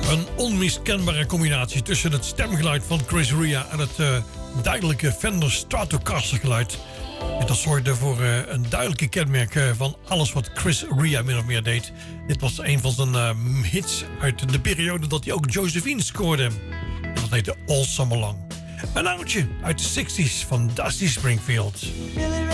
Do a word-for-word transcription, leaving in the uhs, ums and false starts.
Een onmiskenbare combinatie tussen het stemgeluid van Chris Rea en het uh, duidelijke Fender Stratocaster geluid. En dat zorgde voor uh, een duidelijke kenmerk uh, van alles wat Chris Rea min of meer deed. Dit was een van zijn uh, hits uit de periode dat hij ook Josephine scoorde. En dat heette All Summer Long. Een oudje uit de zestig's van Dusty Springfield.